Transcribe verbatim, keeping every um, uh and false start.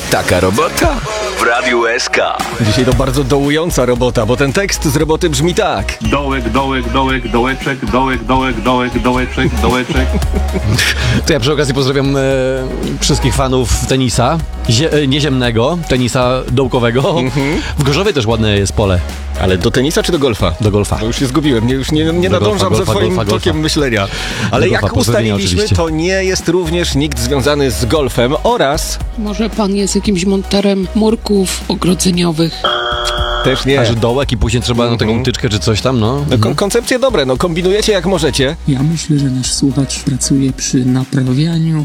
Taka robota w Radiu S K. Dzisiaj to bardzo dołująca robota, bo ten tekst z roboty brzmi tak. Dołek, dołek, dołek, dołeczek, dołek, dołek, dołek, dołeczek, dołeczek. To ja przy okazji pozdrawiam e, wszystkich fanów tenisa, zie, e, nieziemnego, tenisa dołkowego. Mm-hmm. W Gorzowie też ładne jest pole. Ale do tenisa czy do golfa? Do golfa. No już się zgubiłem, nie, już nie, nie nadążam golfa, ze swoim golfa, tokiem golfa. myślenia. Ale Do golfa, jak ustaliliśmy, oczywiście. to nie jest również nikt związany z golfem oraz... Może pan jest jakimś monterem murków ogrodzeniowych? Też nie. A że dołek i później trzeba na taką Mhm. utyczkę czy coś tam, no. No, kon- koncepcje dobre, no kombinujecie jak możecie. Ja myślę, że nasz słuchacz pracuje przy naprawianiu